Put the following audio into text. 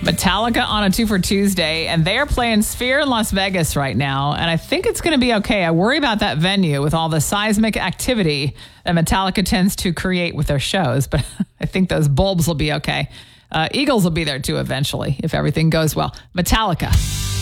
Metallica on a 2 for Tuesday, and they are playing Sphere in Las Vegas right now, and I think it's going to be okay. I worry about that venue with all the seismic activity that Metallica tends to create with their shows, but I think those bulbs will be okay. Eagles will be there too eventually if everything goes well. Metallica.